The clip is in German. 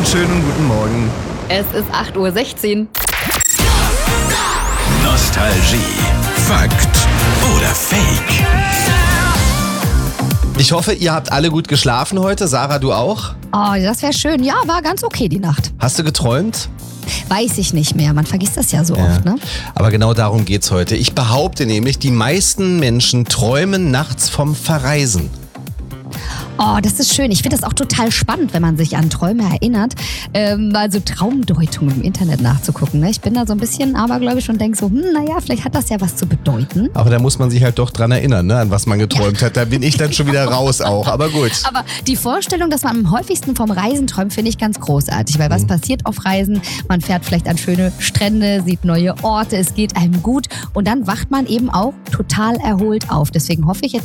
schönen guten Morgen. Es ist 8:16 Uhr. Nostalgie, Fakt oder Fake? Ich hoffe, ihr habt alle gut geschlafen heute. Sarah, du auch? Oh, das wäre schön. Ja, war ganz okay die Nacht. Hast du geträumt? Weiß ich nicht mehr. Man vergisst das ja so oft, ne? Aber genau darum geht's heute. Ich behaupte nämlich, die meisten Menschen träumen nachts vom Verreisen. Oh, das ist schön. Ich finde das auch total spannend, wenn man sich an Träume erinnert, mal so Traumdeutungen im Internet nachzugucken. Ne? Ich bin da so ein bisschen abergläubisch und denke so, naja, vielleicht hat das ja was zu bedeuten. Aber da muss man sich halt doch dran erinnern, ne, an was man geträumt hat. Da bin ich dann schon wieder raus auch, aber gut. Aber die Vorstellung, dass man am häufigsten vom Reisen träumt, finde ich ganz großartig. Weil was passiert auf Reisen? Man fährt vielleicht an schöne Strände, sieht neue Orte, es geht einem gut und dann wacht man eben auch total erholt auf. Deswegen hoffe ich jetzt